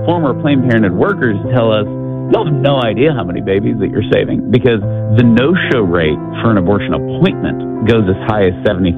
former Planned Parenthood workers tell us, you have no idea how many babies that you're saving, because the no-show rate for an abortion appointment goes as high as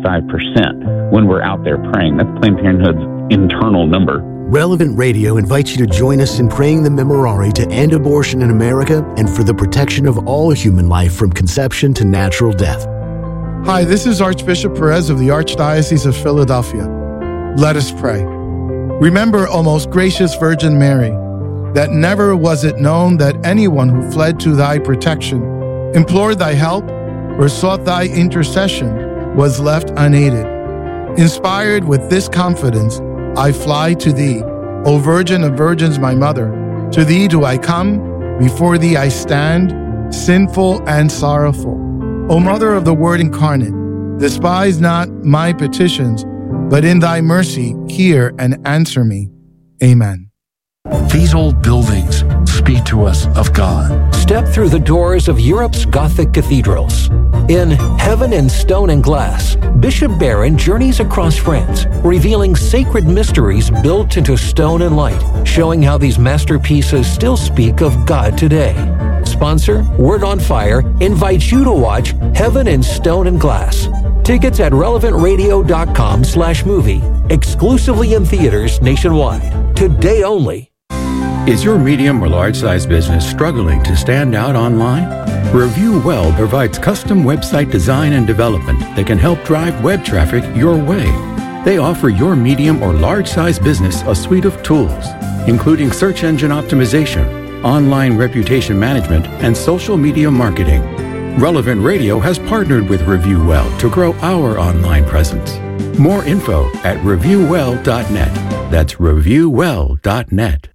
75% when we're out there praying. That's Planned Parenthood's internal number. Relevant Radio invites you to join us in praying the Memorare to end abortion in America and for the protection of all human life from conception to natural death. Hi, this is Archbishop Perez of the Archdiocese of Philadelphia. Let us pray. Remember, O most gracious Virgin Mary, that never was it known that anyone who fled to thy protection, implored thy help, or sought thy intercession was left unaided. Inspired with this confidence, I fly to thee, O Virgin of Virgins, my mother. To thee do I come, before thee I stand, sinful and sorrowful. O Mother of the Word incarnate, despise not my petitions, but in thy mercy hear and answer me. Amen. These old buildings speak to us of God. Step through the doors of Europe's Gothic cathedrals. In Heaven in Stone and Glass, Bishop Barron journeys across France, revealing sacred mysteries built into stone and light, showing how these masterpieces still speak of God today. Sponsor, Word on Fire, invites you to watch Heaven in Stone and Glass. Tickets at relevantradio.com/movie. Exclusively in theaters nationwide. Today only. Is your medium or large size business struggling to stand out online? Review Well provides custom website design and development that can help drive web traffic your way. They offer your medium or large size business a suite of tools, including search engine optimization, online reputation management, and social media marketing. Relevant Radio has partnered with Review Well to grow our online presence. More info at reviewwell.net. That's reviewwell.net.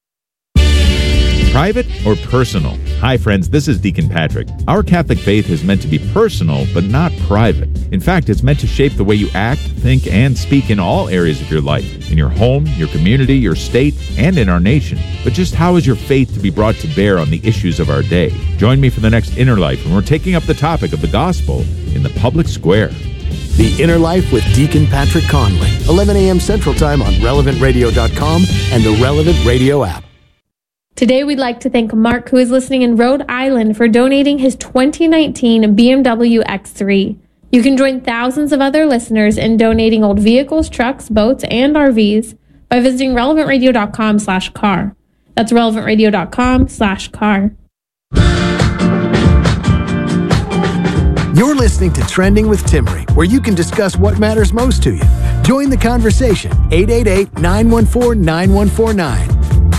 Private or personal? Hi friends, this is Deacon Patrick. Our Catholic faith is meant to be personal, but not private. In fact, it's meant to shape the way you act, think, and speak in all areas of your life, in your home, your community, your state, and in our nation. But just how is your faith to be brought to bear on the issues of our day? Join me for the next Inner Life, when we're taking up the topic of the gospel in the public square. The Inner Life with Deacon Patrick Conley, 11 a.m. Central Time on relevantradio.com and the Relevant Radio app. Today, we'd like to thank Mark, who is listening in Rhode Island, for donating his 2019 BMW X3. You can join thousands of other listeners in donating old vehicles, trucks, boats, and RVs by visiting relevantradio.com/car. That's relevantradio.com/car. You're listening to Trending with Timmery, where you can discuss what matters most to you. Join the conversation, 888-914-9149.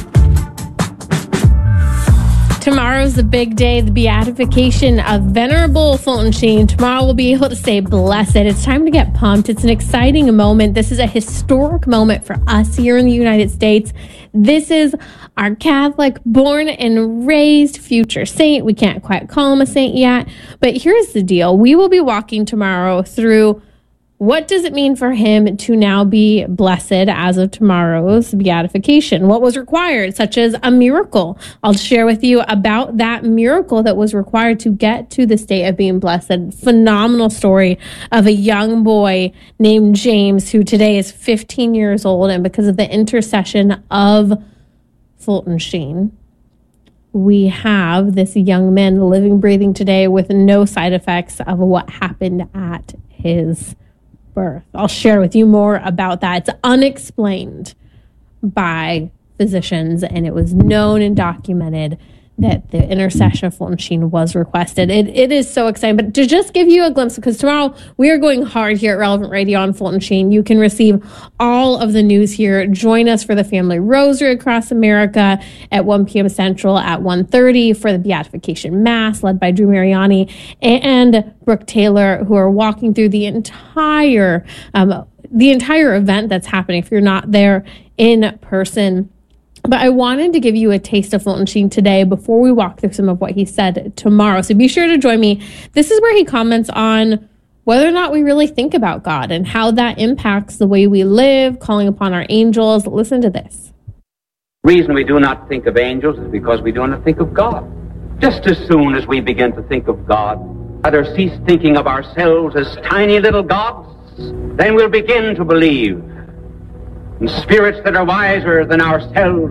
Tomorrow's the big day, the beatification of Venerable Fulton Sheen. Tomorrow we'll be able to say blessed. It's time to get pumped. It's an exciting moment. This is a historic moment for us here in the United States. This is our Catholic, born and raised future saint. We can't quite call him a saint yet, but here's the deal. We will be walking tomorrow through what does it mean for him to now be blessed as of tomorrow's beatification? What was required, such as a miracle? I'll share with you about that miracle that was required to get to the state of being blessed. Phenomenal story of a young boy named James, who today is 15 years old, and because of the intercession of Fulton Sheen, we have this young man living, breathing today with no side effects of what happened at his birth. I'll share with you more about that. It's unexplained by physicians, and it was known and documented that the intercession of Fulton Sheen was requested. It is so exciting. But to just give you a glimpse, because tomorrow we are going hard here at Relevant Radio on Fulton Sheen. You can receive all of the news here. Join us for the Family Rosary across America at 1 p.m. Central, at 1:30 for the Beatification Mass led by Drew Mariani and Brooke Taylor, who are walking through the entire event that's happening if you're not there in person. But I wanted to give you a taste of Fulton Sheen today before we walk through some of what he said tomorrow. So be sure to join me. This is where he comments on whether or not we really think about God and how that impacts the way we live, calling upon our angels. Listen to this. The reason we do not think of angels is because we do not think of God. Just as soon as we begin to think of God, rather cease thinking of ourselves as tiny little gods, then we'll begin to believe in spirits that are wiser than ourselves,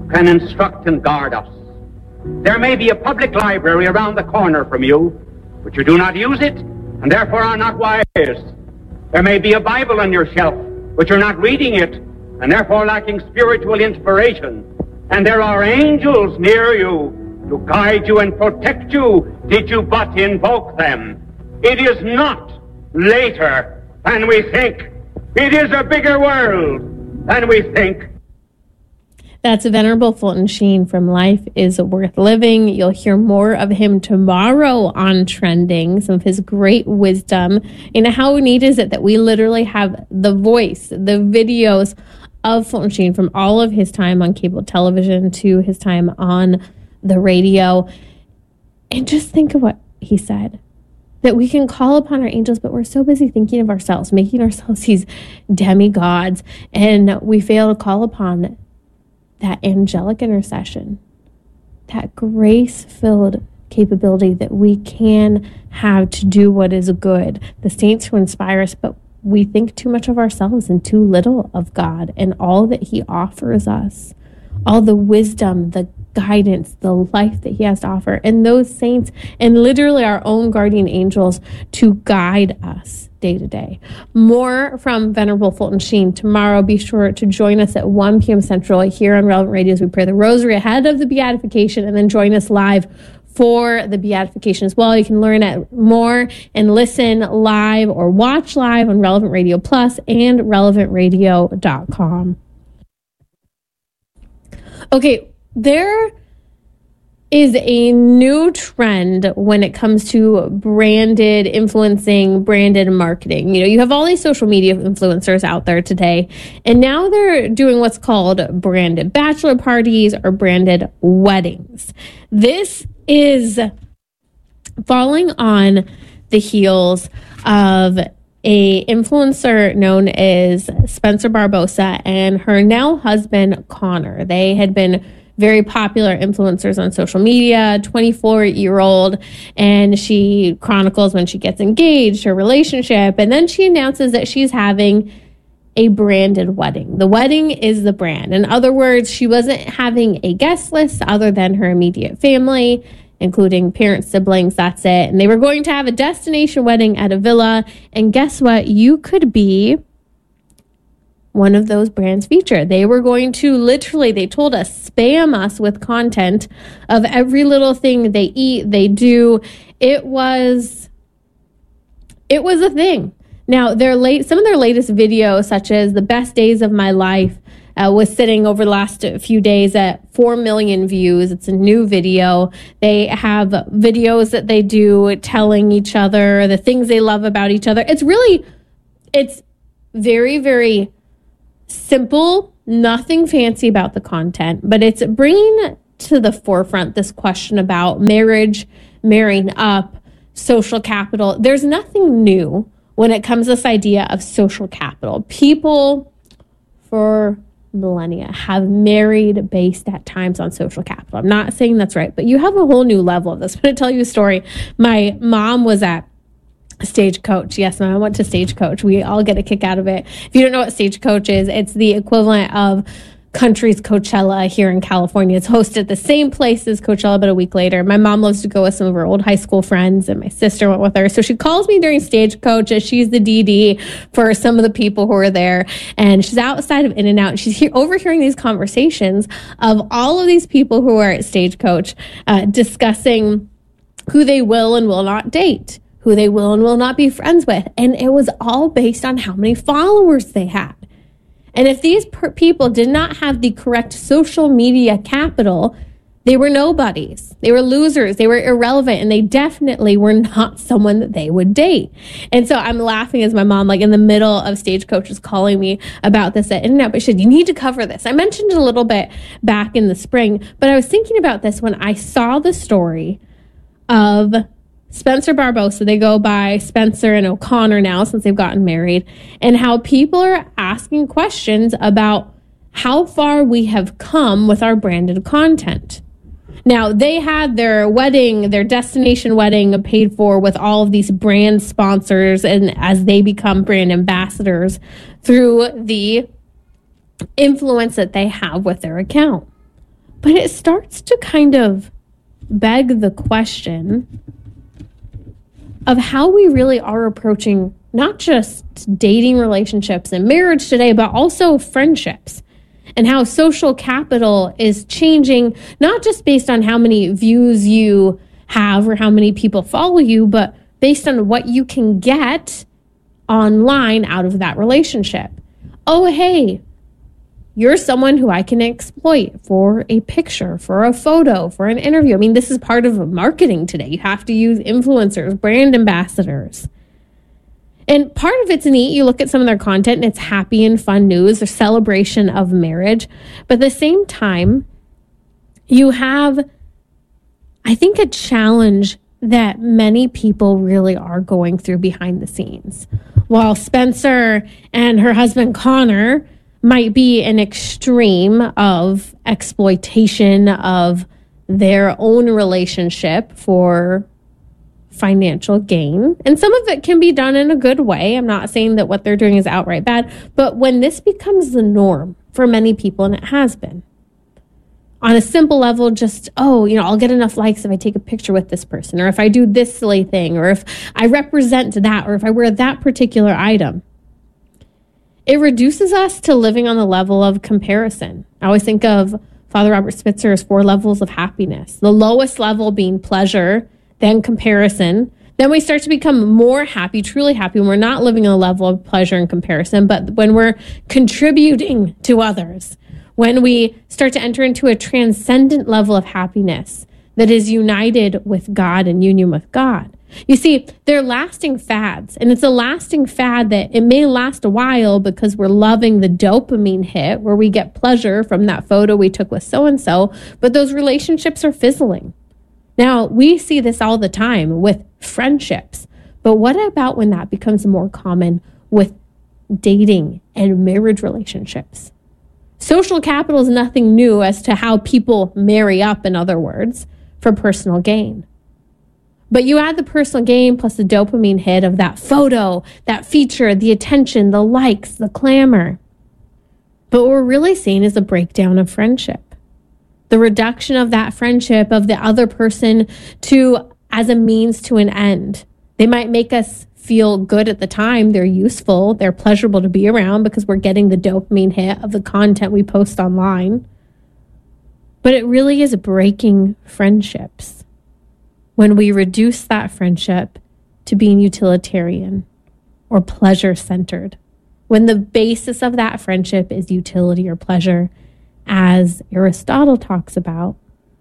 who can instruct and guard us. There may be a public library around the corner from you, but you do not use it, and therefore are not wise. There may be a Bible on your shelf, but you're not reading it, and therefore lacking spiritual inspiration. And there are angels near you to guide you and protect you, did you but invoke them. It is not later than we think. It is a bigger world than we think. That's Venerable Fulton Sheen from Life is Worth Living. You'll hear more of him tomorrow on Trending, some of his great wisdom, and how neat is it that we literally have the voice, the videos of Fulton Sheen from all of his time on cable television to his time on the radio. And just think of what he said, that we can call upon our angels, but we're so busy thinking of ourselves, making ourselves these demigods, and we fail to call upon that angelic intercession, that grace-filled capability that we can have to do what is good, the saints who inspire us, but we think too much of ourselves and too little of God and all that he offers us, all the wisdom, the guidance, the life that he has to offer, and those saints and literally our own guardian angels to guide us day to day. More from Venerable Fulton Sheen tomorrow. Be sure to join us at 1 p.m. Central here on Relevant Radio as we pray the rosary ahead of the beatification, and then join us live for the beatification as well. You can learn more and listen live or watch live on Relevant Radio Plus and relevantradio.com. Okay, there is a new trend when it comes to branded influencing, branded marketing. You know, you have all these social media influencers out there today, and now they're doing what's called branded bachelor parties or branded weddings. This is falling on the heels of a influencer known as Spencer Barbosa and her now husband, Connor. They had been very popular influencers on social media, 24-year-old, and she chronicles when she gets engaged, her relationship, and then she announces that she's having a branded wedding. The wedding is the brand. In other words, she wasn't having a guest list other than her immediate family, including parents, siblings, that's it. And they were going to have a destination wedding at a villa, and guess what? You could be one of those brands featured. They were going to literally, they told us, spam us with content of every little thing they eat, they do. It was a thing. Now, some of their latest videos, such as the best days of my life, was sitting over the last few days at 4 million views. It's a new video. They have videos that they do telling each other the things they love about each other. It's very, very simple, nothing fancy about the content, but it's bringing to the forefront this question about marriage, marrying up, social capital. There's nothing new when it comes to this idea of social capital. People for millennia have married based at times on social capital. I'm not saying that's right, but you have a whole new level of this. I'm going to tell you a story. My mom was at Stagecoach. Yes, I went to Stagecoach. We all get a kick out of it. If you don't know what Stagecoach is, it's the equivalent of country's Coachella here in California. It's hosted the same place as Coachella, but a week later. My mom loves to go with some of her old high school friends, and my sister went with her. So she calls me during Stagecoach as she's the DD for some of the people who are there. And she's outside of In-N-Out, and she's overhearing these conversations of all of these people who are at Stagecoach discussing who they will and will not date, who they will and will not be friends with. And it was all based on how many followers they had. And if these people did not have the correct social media capital, they were nobodies. They were losers. They were irrelevant. And they definitely were not someone that they would date. And so I'm laughing as my mom, like in the middle of Stagecoach, is calling me about this at In-N-Out. But she said, you need to cover this. I mentioned it a little bit back in the spring, but I was thinking about this when I saw the story of Spencer Barbosa. They go by Spencer and O'Connor now since they've gotten married, and how people are asking questions about how far we have come with our branded content. Now, they had their wedding, their destination wedding paid for with all of these brand sponsors, and as they become brand ambassadors through the influence that they have with their account. But it starts to kind of beg the question of how we really are approaching not just dating relationships and marriage today, but also friendships, and how social capital is changing, not just based on how many views you have or how many people follow you, but based on what you can get online out of that relationship. Oh, hey, you're someone who I can exploit for a picture, for a photo, for an interview. I mean, this is part of marketing today. You have to use influencers, brand ambassadors. And part of it's neat. You look at some of their content and it's happy and fun news or celebration of marriage. But at the same time, you have, I think, a challenge that many people really are going through behind the scenes. While Spencer and her husband Connor might be an extreme of exploitation of their own relationship for financial gain. And some of it can be done in a good way. I'm not saying that what they're doing is outright bad, but when this becomes the norm for many people, and it has been, on a simple level, just, I'll get enough likes if I take a picture with this person, or if I do this silly thing, or if I represent that, or if I wear that particular item. It reduces us to living on the level of comparison. I always think of Father Robert Spitzer's 4 levels of happiness. The lowest level being pleasure, then comparison. Then we start to become more happy, truly happy, when we're not living on a level of pleasure and comparison, but when we're contributing to others, when we start to enter into a transcendent level of happiness that is united with God and union with God. You see, they're lasting fads, and it's a lasting fad that it may last a while because we're loving the dopamine hit where we get pleasure from that photo we took with so-and-so, but those relationships are fizzling. Now, we see this all the time with friendships, but what about when that becomes more common with dating and marriage relationships? Social capital is nothing new as to how people marry up, in other words, for personal gain. But you add the personal gain plus the dopamine hit of that photo, that feature, the attention, the likes, the clamor. But what we're really seeing is a breakdown of friendship. The reduction of that friendship of the other person as a means to an end. They might make us feel good at the time. They're useful. They're pleasurable to be around because we're getting the dopamine hit of the content we post online. But it really is breaking friendships when we reduce that friendship to being utilitarian or pleasure-centered. When the basis of that friendship is utility or pleasure, as Aristotle talks about.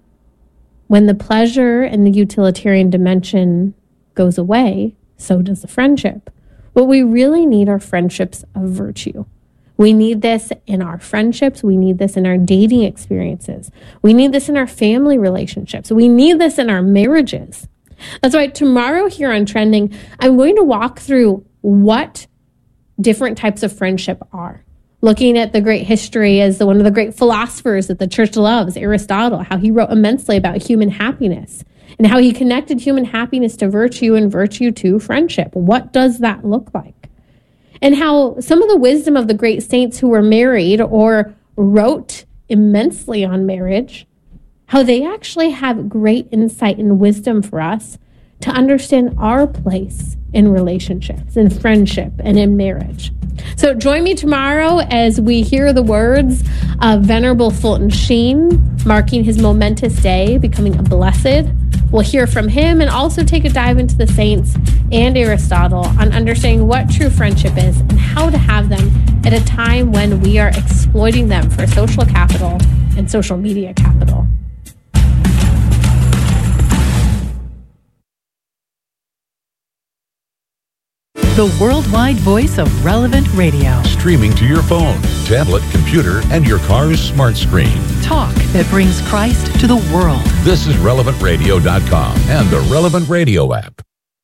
When the pleasure and the utilitarian dimension goes away, so does the friendship. What we really need are friendships of virtue. We need this in our friendships. We need this in our dating experiences. We need this in our family relationships. We need this in our marriages. That's why tomorrow here on Trending, I'm going to walk through what different types of friendship are. Looking at the great history as one of the great philosophers that the church loves, Aristotle, how he wrote immensely about human happiness and how he connected human happiness to virtue and virtue to friendship. What does that look like? And how some of the wisdom of the great saints who were married or wrote immensely on marriage, how they actually have great insight and wisdom for us to understand our place in relationships, in friendship, and in marriage. So join me tomorrow as we hear the words of Venerable Fulton Sheen, marking his momentous day, becoming a blessed. We'll hear from him and also take a dive into the saints and Aristotle on understanding what true friendship is and how to have them at a time when we are exploiting them for social capital and social media capital. The worldwide voice of Relevant Radio. Streaming to your phone, tablet, computer, and your car's smart screen. Talk that brings Christ to the world. This is RelevantRadio.com and the Relevant Radio app.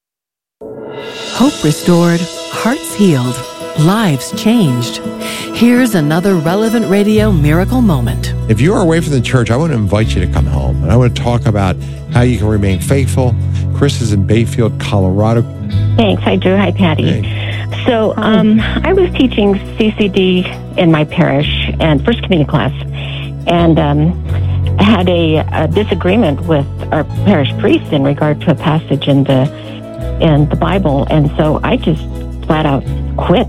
Hope restored, hearts healed, lives changed. Here's another Relevant Radio miracle moment. If you are away from the church, I want to invite you to come home. And I want to talk about how you can remain faithful. Chris is in Bayfield, Colorado. Thanks. Hi, Drew. Hi, Patty. Hey. So I was teaching CCD in my parish and First Communion class. And had a disagreement with our parish priest in regard to a passage in the Bible, and so I just flat out quit.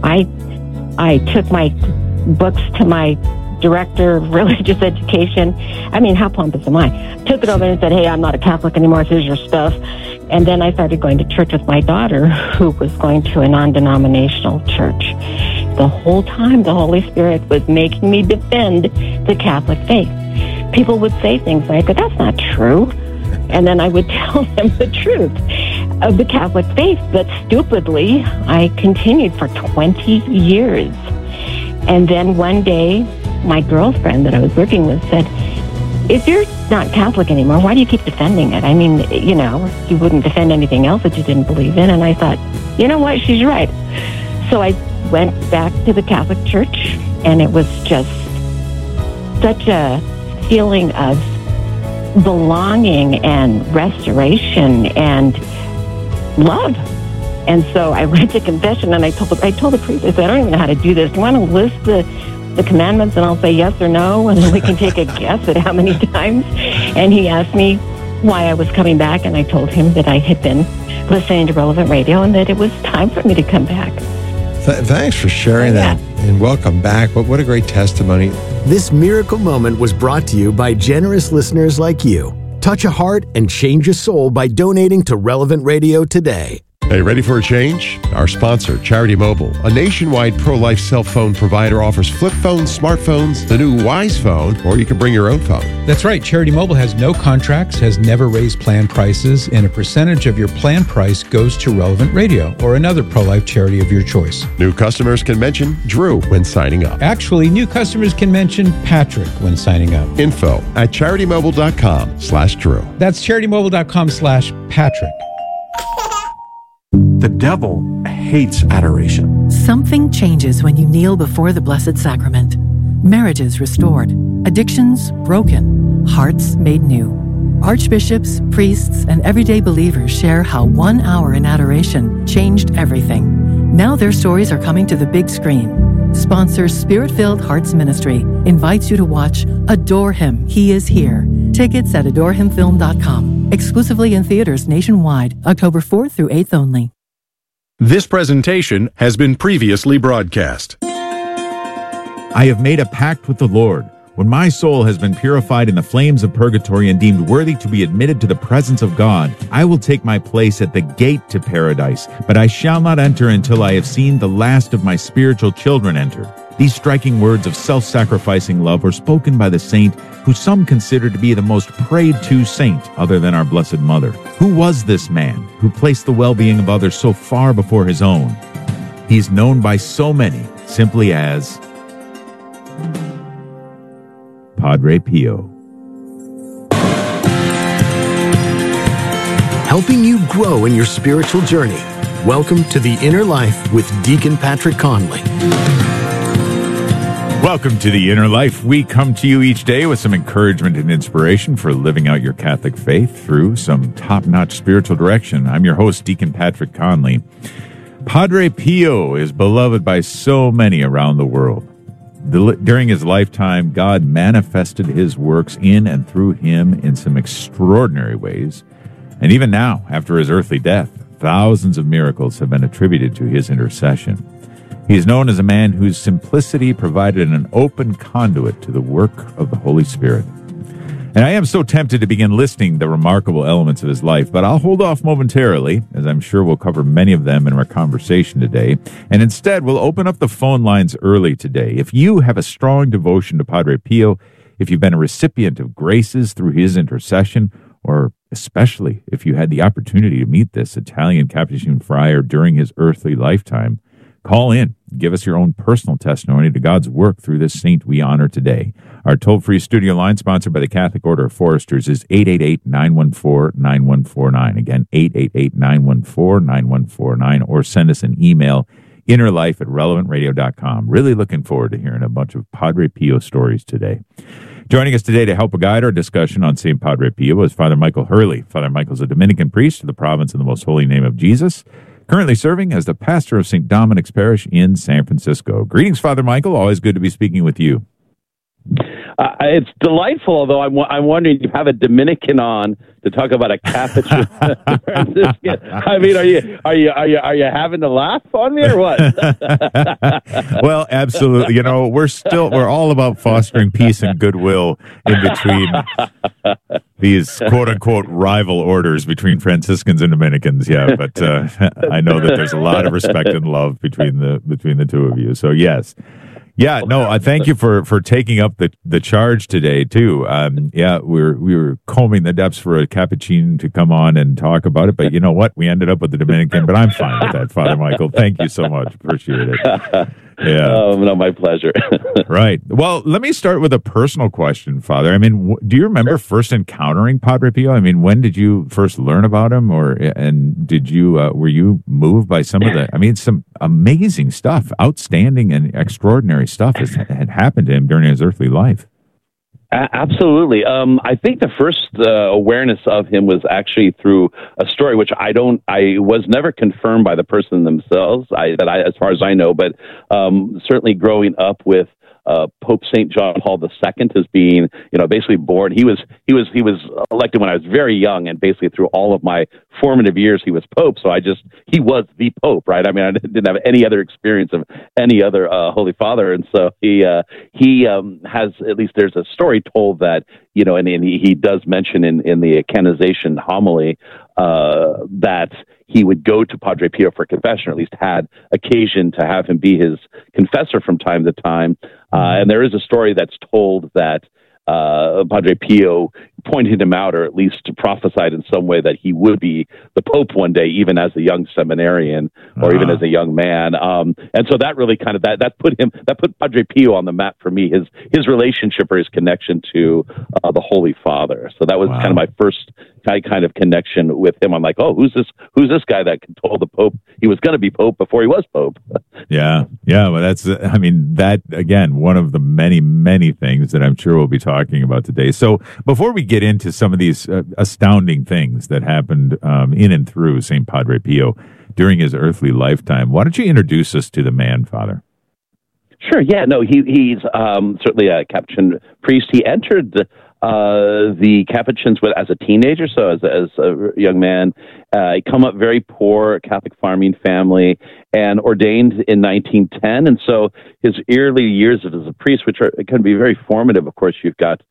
I took my books to my director of religious education. I mean, how pompous am I? Took it over and said, hey, I'm not a Catholic anymore. Here's your stuff. And then I started going to church with my daughter, who was going to a non-denominational church. The whole time, the Holy Spirit was making me defend the Catholic faith. People would say things like, but that's not true. And then I would tell them the truth of the Catholic faith. But stupidly, I continued for 20 years. And then one day, my girlfriend that I was working with said, if you're not Catholic anymore, why do you keep defending it? I mean, you know, you wouldn't defend anything else that you didn't believe in. And I thought, you know what, she's right. So I went back to the Catholic Church, and it was just such a feeling of belonging and restoration and love. And so I went to confession, and I told the priest, I said, I don't even know how to do this. Do you want to list the commandments, and I'll say yes or no, and then we can take a guess at how many times? And he asked me why I was coming back, and I told him that I had been listening to Relevant Radio and that it was time for me to come back. Thanks for sharing that, and welcome back. What a great testimony. This miracle moment was brought to you by generous listeners like you. Touch a heart and change a soul by donating to Relevant Radio today. Hey, ready for a change? Our sponsor, Charity Mobile, a nationwide pro-life cell phone provider, offers flip phones, smartphones, the new Wise Phone, or you can bring your own phone. That's right. Charity Mobile has no contracts, has never raised plan prices, and a percentage of your plan price goes to Relevant Radio or another pro-life charity of your choice. New customers can mention Drew when signing up. Actually, new customers can mention Patrick when signing up. Info at CharityMobile.com/Drew. That's CharityMobile.com/Patrick. The devil hates adoration. Something changes when you kneel before the Blessed Sacrament. Marriages restored, addictions broken, hearts made new. Archbishops, priests, and everyday believers share how 1 hour in adoration changed everything. Now their stories are coming to the big screen. Sponsor Spirit-Filled Hearts Ministry invites you to watch Adore Him, He Is Here. Tickets at adorehimfilm.com. Exclusively in theaters nationwide, October 4th through 8th only. This presentation has been previously broadcast. I have made a pact with the Lord. When my soul has been purified in the flames of purgatory and deemed worthy to be admitted to the presence of God, I will take my place at the gate to paradise, but I shall not enter until I have seen the last of my spiritual children enter. These striking words of self-sacrificing love were spoken by the saint who some consider to be the most prayed-to saint other than our Blessed Mother. Who was this man who placed the well-being of others so far before his own? He is known by so many simply as Padre Pio. Helping you grow in your spiritual journey. Welcome to The Inner Life with Deacon Patrick Conley. Welcome to The Inner Life. We come to you each day with some encouragement and inspiration for living out your Catholic faith through some top-notch spiritual direction. I'm your host, Deacon Patrick Conley. Padre Pio is beloved by so many around the world. During his lifetime, God manifested his works in and through him in some extraordinary ways. And even now, after his earthly death, thousands of miracles have been attributed to his intercession. He is known as a man whose simplicity provided an open conduit to the work of the Holy Spirit. And I am so tempted to begin listing the remarkable elements of his life, but I'll hold off momentarily, as I'm sure we'll cover many of them in our conversation today. And instead, we'll open up the phone lines early today. If you have a strong devotion to Padre Pio, if you've been a recipient of graces through his intercession, or especially if you had the opportunity to meet this Italian Capuchin friar during his earthly lifetime, call in. Give us your own personal testimony to God's work through this saint we honor today. Our toll-free studio line, sponsored by the Catholic Order of Foresters, is 888-914-9149. Again, 888-914-9149, or send us an email, innerlife@relevantradio.com. Really looking forward to hearing a bunch of Padre Pio stories today. Joining us today to help guide our discussion on St. Padre Pio is Father Michael Hurley. Father Michael's a Dominican priest of the province of the Most Holy Name of Jesus, currently serving as the pastor of St. Dominic's Parish in San Francisco. Greetings, Father Michael. Always good to be speaking with you. It's delightful, although I'm wondering, you have a Dominican on to talk about a Capuchin Franciscan. I mean, are you having to laugh on me or what? Well, absolutely. You know, we're all about fostering peace and goodwill in between these quote unquote rival orders between Franciscans and Dominicans. Yeah, but I know that there's a lot of respect and love between the two of you. So yes. Yeah, no, I thank you for taking up the charge today too. We were combing the depths for a Capuchin to come on and talk about it, but you know what? We ended up with the Dominican, but I'm fine with that, Father Michael. Thank you so much. Appreciate it. Yeah. No, my pleasure. Right. Well, let me start with a personal question, Father. I mean, do you remember first encountering Padre Pio? I mean, when did you first learn about him, and did you were you moved by some of some amazing stuff, outstanding and extraordinary stuff had happened to him during his earthly life? Absolutely. I think the first awareness of him was actually through a story, which I was never confirmed by the person themselves, as far as I know, but certainly growing up with Pope St. John Paul II as being, basically born. He was elected when I was very young, and basically through all of my formative years, he was Pope. So he was the Pope, right? I mean, I didn't have any other experience of any other Holy Father, and so he has, at least there's a story told that, and he does mention in the canonization homily that he would go to Padre Pio for confession, or at least had occasion to have him be his confessor from time to time. And there is a story that's told that Padre Pio pointed him out, or at least prophesied in some way that he would be the Pope one day, even as a young seminarian or even as a young man. And so that really kind of that put Padre Pio on the map for me. His relationship or his connection to the Holy Father. So that was kind of my first kind of connection with him. I'm like, oh, who's this guy that told the Pope he was going to be Pope before he was Pope? Yeah. Well, that's that again, one of the many, many things that I'm sure we'll be talking about today. So before we get into some of these astounding things that happened in and through St. Padre Pio during his earthly lifetime, why don't you introduce us to the man, Father? Sure. Yeah. No, he's certainly a Capuchin priest. He entered the Capuchins as a teenager, so as a young man. He come up very poor Catholic farming family and ordained in 1910. And so his early years as a priest, which can be very formative. Of course, you've got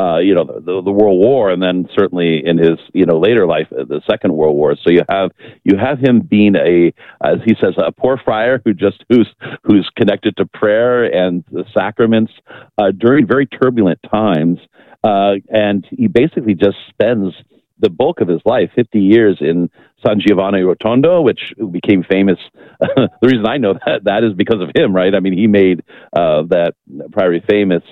the World War, and then certainly in his later life, the Second World War. So you have him being as he says, a poor friar who's connected to prayer and the sacraments during very turbulent times. And he basically just spends the bulk of his life, 50 years, in San Giovanni Rotondo, which became famous. The reason I know that is because of him, right? I mean, he made that priory famous.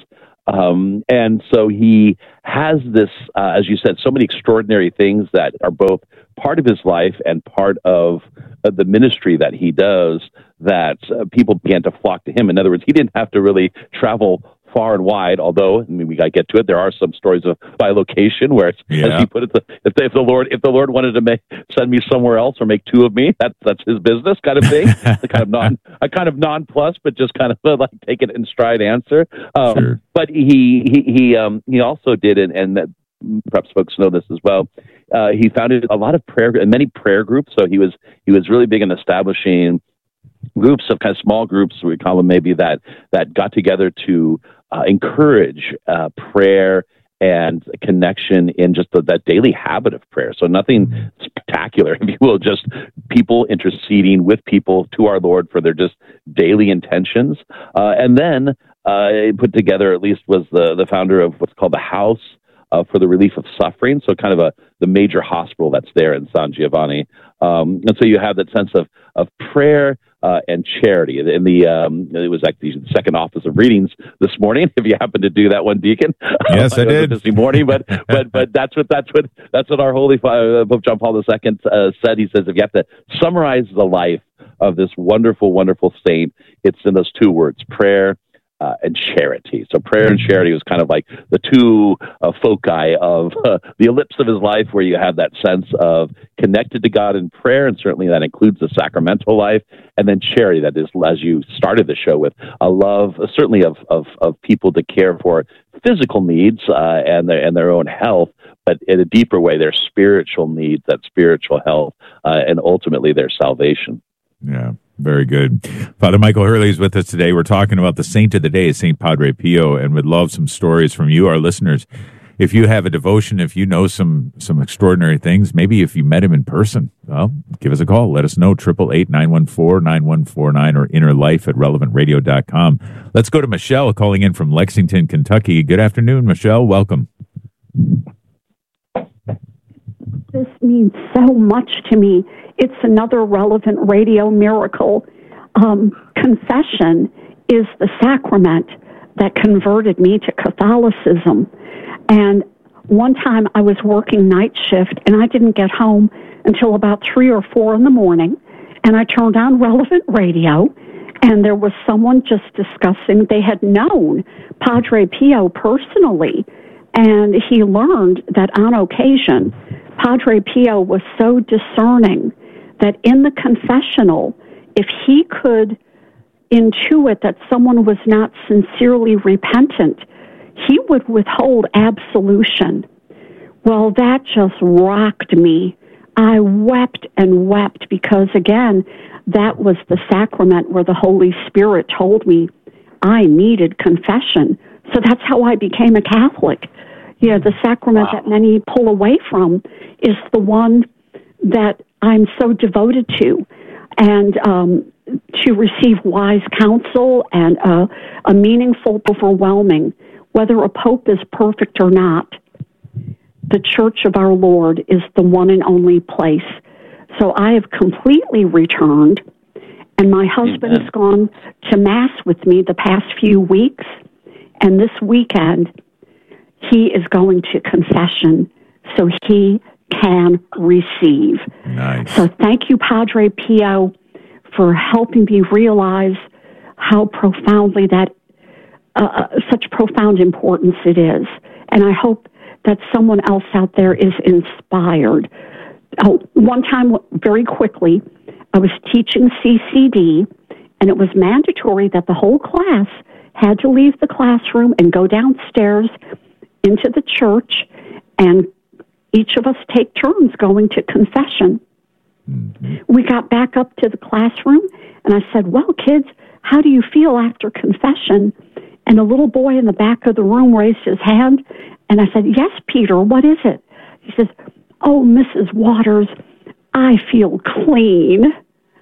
And so he has this, as you said, so many extraordinary things that are both part of his life and part of the ministry that he does, that people began to flock to him. In other words, he didn't have to really travel far and wide, although we got to get to it. There are some stories of by-location where, as he put it, if the Lord wanted to send me somewhere else or make two of me, that's his business, kind of thing. a kind of non-plus, but just kind of like take it in stride answer. Sure. But he also did, and that perhaps folks know this as well. He founded a lot of many prayer groups. So he was really big in establishing groups of kind of small groups, we call them maybe, that got together to encourage prayer and connection in just that daily habit of prayer. So nothing spectacular, if you will, just people interceding with people to our Lord for their just daily intentions. And then put together, at least was the founder of what's called the House for the Relief of Suffering. So kind of the major hospital that's there in San Giovanni. And so you have that sense of prayer and charity. And it was actually the second office of readings this morning. If you happen to do that one, Deacon. Yes, I did. This morning, but that's what our Holy Pope John Paul II said. He says, if you have to summarize the life of this wonderful, wonderful saint, it's in those two words: prayer and charity. So prayer and charity was kind of like the two foci of the ellipse of his life, where you have that sense of connected to God in prayer, and certainly that includes the sacramental life, and then charity, that is, as you started the show with, a love certainly of people to care for physical needs and their own health, but in a deeper way, their spiritual needs, that spiritual health, and ultimately their salvation. Yeah, very good. Father Michael Hurley is with us today. We're talking about the saint of the day, St. Padre Pio, and would love some stories from you, our listeners. If you have a devotion, if you know some extraordinary things, maybe if you met him in person, well, give us a call. Let us know, 888-914-9149 or innerlife@relevantradio.com. Let's go to Michelle calling in from Lexington, Kentucky. Good afternoon, Michelle. Welcome. This means so much to me. It's another Relevant Radio miracle. Confession is the sacrament that converted me to Catholicism. And one time I was working night shift, and I didn't get home until about 3 or 4 in the morning. And I turned on Relevant Radio, and there was someone just discussing, they had known Padre Pio personally, and he learned that on occasion, Padre Pio was so discerning that in the confessional, if he could intuit that someone was not sincerely repentant, he would withhold absolution. Well, that just rocked me. I wept and wept because, again, that was the sacrament where the Holy Spirit told me I needed confession. So that's how I became a Catholic. Yeah, the sacrament that many pull away from is the one that I'm so devoted to. And to receive wise counsel and a meaningful, overwhelming, whether a pope is perfect or not, the Church of our Lord is the one and only place. So I have completely returned, and my husband has gone to Mass with me the past few weeks, and this weekend he is going to confession so he can receive. Nice. So thank you, Padre Pio, for helping me realize how profoundly that, such profound importance it is. And I hope that someone else out there is inspired. One time, very quickly, I was teaching CCD, and it was mandatory that the whole class had to leave the classroom and go downstairs into the church, and each of us take turns going to confession. We got back up to the classroom, and I said, well, kids, how do you feel after confession? And a little boy in the back of the room raised his hand, and I said, yes, Peter, what is it? He says, oh, Mrs. Waters, I feel clean.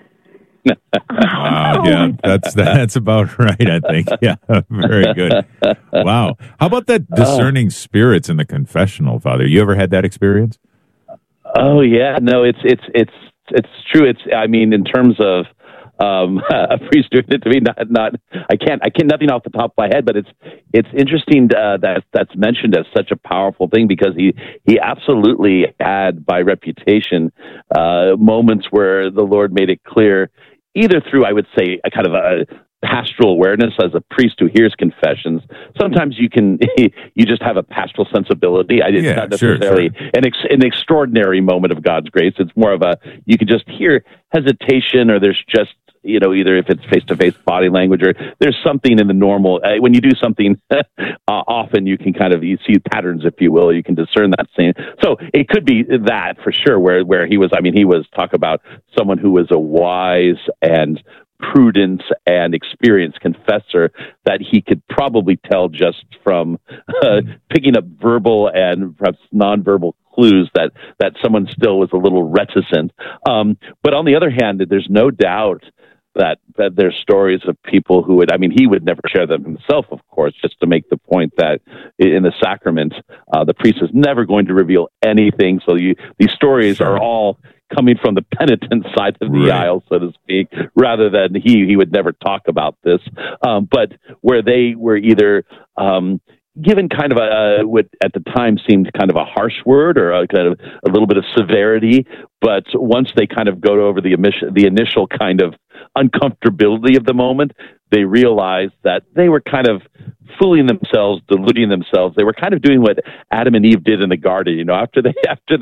Wow, yeah, that's about right, I think. Yeah, very good. Wow. How about that discerning spirits in the confessional, Father? You ever had that experience? Oh yeah, no, it's true. It's, I mean, in terms of a priest doing it to me, I can't nothing off the top of my head, but it's interesting that's mentioned as such a powerful thing, because he absolutely had, by reputation, moments where the Lord made it clear, either through, I would say, a kind of a pastoral awareness as a priest who hears confessions. Sometimes you just have a pastoral sensibility. It's not necessarily an extraordinary moment of God's grace. It's more of you can just hear hesitation, or there's just, either if it's face-to-face body language, or there's something in the normal, when you do something often, you can you see patterns, if you will, you can discern that same. So it could be that for sure, where he was, talk about someone who was a wise and prudent and experienced confessor, that he could probably tell just from picking up verbal and perhaps nonverbal clues that someone still was a little reticent. But on the other hand, there's no doubt that there's stories of people who he would never share them himself, of course, just to make the point that in the sacrament, the priest is never going to reveal anything. So these stories are all coming from the penitent side of the aisle, so to speak, rather than he would never talk about this. But where they were either given kind of what at the time seemed kind of a harsh word, or kind of a little bit of severity, but once they kind of go over the initial kind of uncomfortability of the moment, they realized that they were kind of fooling themselves, deluding themselves. They were kind of doing what Adam and Eve did in the garden. After they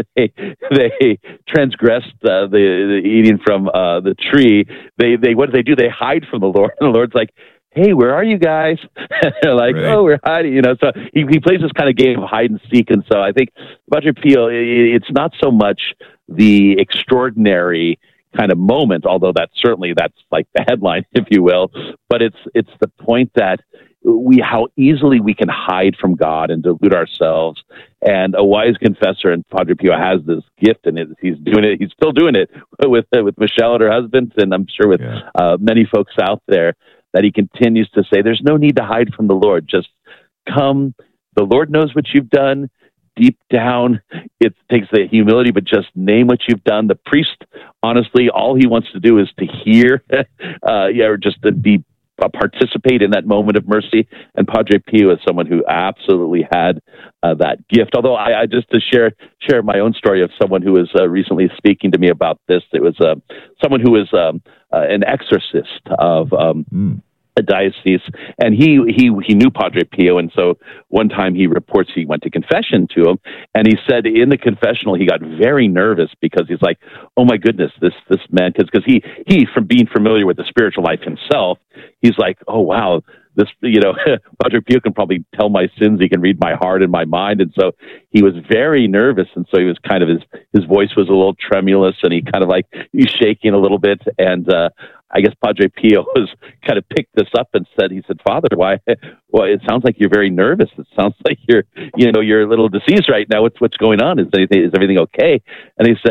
transgressed the eating from the tree, they what do they do? They hide from the Lord, and the Lord's like, "Hey, where are you guys?" And they're like, "Oh, we're hiding." So he plays this kind of game of hide and seek. And so I think Padre Pio, it's not so much the extraordinary kind of moment, although that's like the headline, if you will. But it's the point that how easily we can hide from God and delude ourselves. And a wise confessor, and Padre Pio has this gift, and he's doing it. He's still doing it with Michelle and her husband, and I'm sure with many folks out there, that he continues to say, there's no need to hide from the Lord. Just come. The Lord knows what you've done. Deep down, it takes the humility, but just name what you've done. The priest, honestly, all he wants to do is to hear, or just to participate in that moment of mercy. And Padre Pio is someone who absolutely had that gift. Although I just to share my own story of someone who was recently speaking to me about this. It was someone who was an exorcist of a diocese, and he knew Padre Pio, and so one time he reports he went to confession to him, and he said in the confessional he got very nervous because he's like, oh my goodness, this man, because he from being familiar with the spiritual life himself, he's like, oh wow, this, Padre Pio can probably tell my sins. He can read my heart and my mind. And so he was very nervous. And so he was kind of, his voice was a little tremulous, and he's shaking a little bit. And, I guess Padre Pio was kind of picked this up and said, Father, why? Well, it sounds like you're very nervous. It sounds like you're a little diseased right now. What's going on? Is everything okay? And he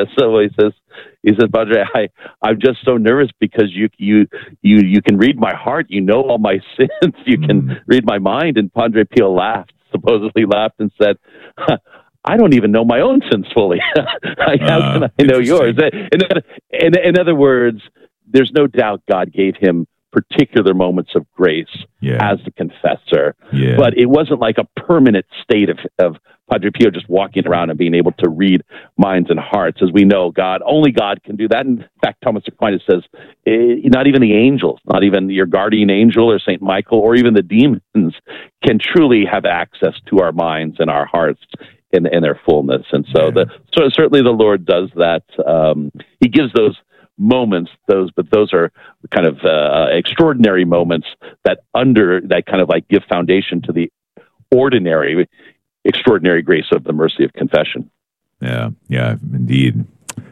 says, Padre, I'm just so nervous because you can read my heart. You know all my sins. You can read my mind. And Padre Pio supposedly laughed and said, I don't even know my own sins fully. How can I know yours? In other words, there's no doubt God gave him particular moments of grace as the confessor, but it wasn't like a permanent state of Padre Pio just walking around and being able to read minds and hearts. As we know, only God can do that. In fact, Thomas Aquinas says, not even the angels, not even your guardian angel or Saint Michael or even the demons can truly have access to our minds and our hearts in their fullness. And so certainly the Lord does that. He gives those moments, but those are kind of extraordinary moments that kind of like give foundation to the ordinary, extraordinary grace of the mercy of confession. Yeah, indeed.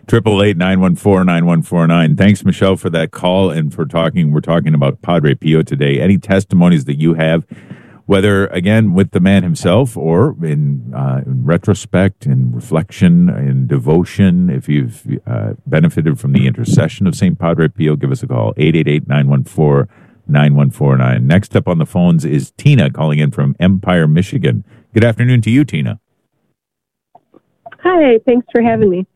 888-914-9149. Thanks, Michelle, for that call and for talking. We're talking about Padre Pio today. Any testimonies that you have, whether, again, with the man himself or in retrospect, in reflection, in devotion, if you've benefited from the intercession of St. Padre Pio, give us a call, 888-914-9149. Next up on the phones is Tina calling in from Empire, Michigan. Good afternoon to you, Tina. Hi, thanks for having me.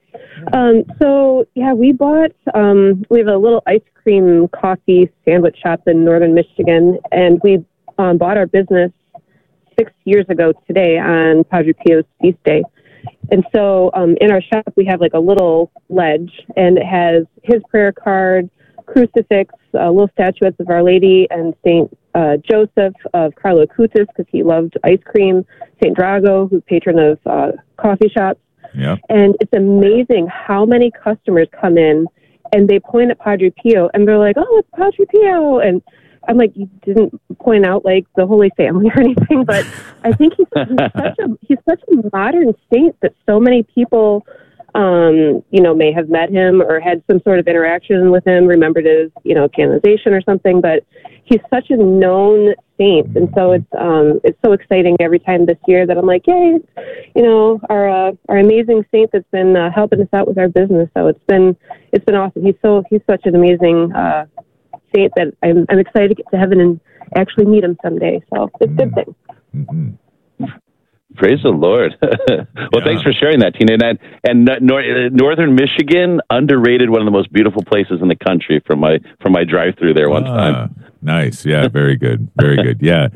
We bought, we have a little ice cream coffee sandwich shop in northern Michigan, and we bought our business 6 years ago today on Padre Pio's feast day. And so in our shop, we have like a little ledge, and it has his prayer card, crucifix, little statuettes of Our Lady and St. Joseph of Carlo Acutis, because he loved ice cream, St. Drago, who's patron of coffee shops. Yeah. And it's amazing how many customers come in and they point at Padre Pio and they're like, oh, it's Padre Pio. And I'm like, you didn't point out like the Holy Family or anything, but I think he's such a modern saint that so many people, may have met him or had some sort of interaction with him, remembered his, canonization or something, but he's such a known saint. And so it's so exciting every time this year that I'm like, yay, our amazing saint that's been helping us out with our business. So it's been awesome. He's such an amazing, saint that I'm excited to get to heaven and actually meet him someday. So it's a good thing. Mm-hmm. Praise the Lord. Thanks for sharing that, Tina. And northern Michigan, underrated, one of the most beautiful places in the country from my drive-through there one time. Nice. Yeah, very good. Very good. Yeah.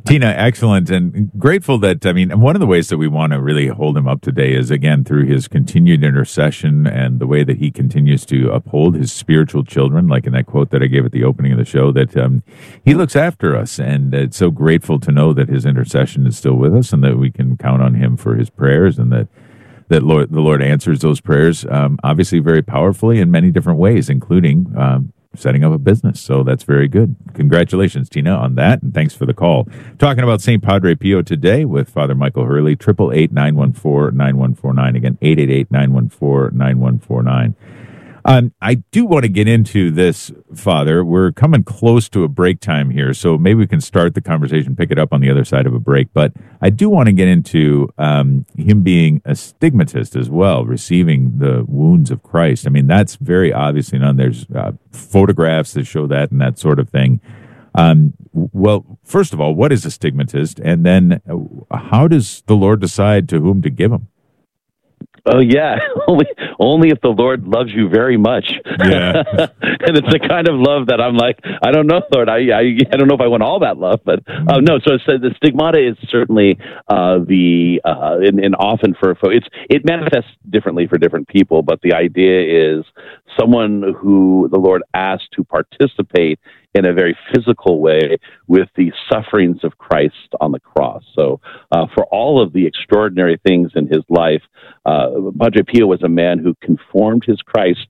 Tina, excellent, and grateful that, and one of the ways that we want to really hold him up today is, again, through his continued intercession and the way that he continues to uphold his spiritual children, like in that quote that I gave at the opening of the show, that he looks after us, and it's so grateful to know that his intercession is still with us and that we can count on him for his prayers, and that the Lord answers those prayers, obviously very powerfully in many different ways, including setting up a business. So that's very good. Congratulations, Tina, on that, and thanks for the call. Talking about St. Padre Pio today with Father Michael Hurley, 888-914-9149. Again, 888-914-9149. I do want to get into this, Father. We're coming close to a break time here, so maybe we can start the conversation, pick it up on the other side of a break. But I do want to get into him being a stigmatist as well, receiving the wounds of Christ. I mean, that's very obviously known. There's photographs that show that and that sort of thing. Well, first of all, what is a stigmatist? And then how does the Lord decide to whom to give them? Oh yeah, only if the Lord loves you very much. Yeah. And it's the kind of love that I'm like, I don't know, Lord, I don't know if I want all that love, but no. So the stigmata is certainly and often it manifests differently for different people, but the idea is someone who the Lord asks to participate in a very physical way with the sufferings of Christ on the cross. So for all of the extraordinary things in his life, Padre Pio was a man who conformed his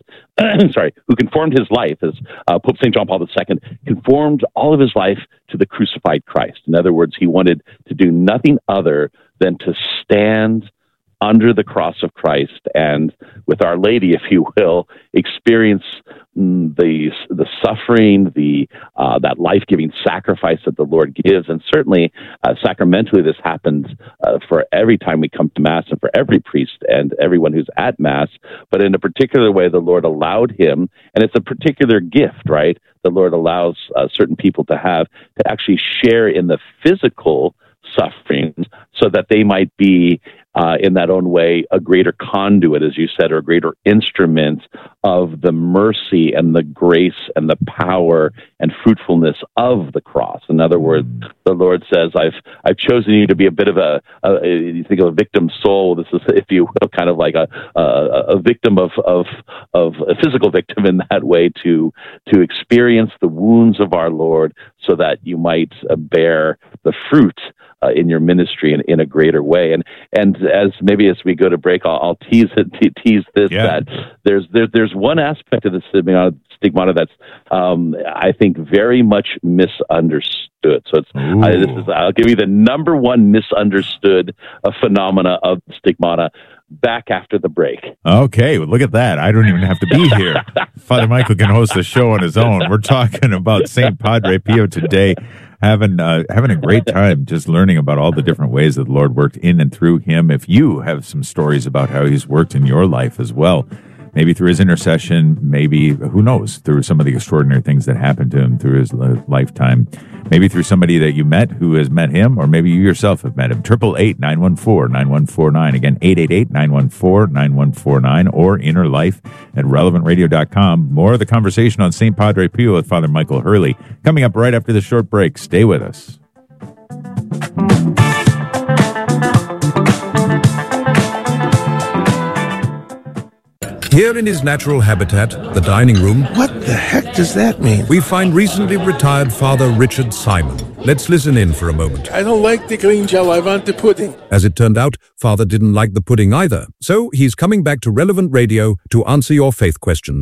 life, as Pope St. John Paul II conformed all of his life to the crucified Christ. In other words, he wanted to do nothing other than to stand under the cross of Christ and, with Our Lady, if you will, experience the suffering, that life-giving sacrifice that the Lord gives. And certainly, sacramentally, this happens for every time we come to Mass and for every priest and everyone who's at Mass. But in a particular way, the Lord allowed him, and it's a particular gift, right? The Lord allows certain people to actually share in the physical sufferings so that they might be in that own way a greater conduit, as you said, or a greater instrument of the mercy and the grace and the power and fruitfulness of the cross. In other words, the Lord says, I've chosen you to be a bit of you think of a victim soul. This is, if you will, kind of like a victim of a physical victim in that way, to experience the wounds of our Lord so that you might bear the fruit in your ministry in a greater way. And as we go to break, I'll tease this, that there's one aspect of the stigmata that's I think very much misunderstood. So I'll give you the number one misunderstood phenomena of stigmata back after the break. Okay, well, look at that. I don't even have to be here. Father Michael can host the show on his own. We're talking about St. Padre Pio today. Having a great time just learning about all the different ways that the Lord worked in and through him. If you have some stories about how he's worked in your life as well, maybe through his intercession, maybe, who knows, through some of the extraordinary things that happened to him through his lifetime, maybe through somebody that you met who has met him, or maybe you yourself have met him. 888-914-9149. Again, 888-914-9149, or innerlife@relevantradio.com. More of the conversation on St. Padre Pio with Father Michael Hurley coming up right after the short break. Stay with us. Here in his natural habitat, the dining room... What the heck does that mean? ...we find recently retired Father Richard Simon. Let's listen in for a moment. I don't like the green gel, I want the pudding. As it turned out, Father didn't like the pudding either. So he's coming back to Relevant Radio to answer your faith questions.